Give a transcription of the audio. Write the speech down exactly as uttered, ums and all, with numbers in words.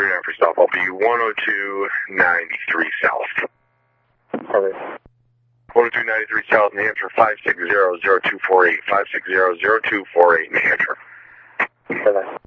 three nine for South. I'll be one oh two ninety-three South. Perfect. one oh two ninety-three South, New Hampshire, five six zero zero two four eight. five six zero zero two four eight, New Hampshire. Perfect.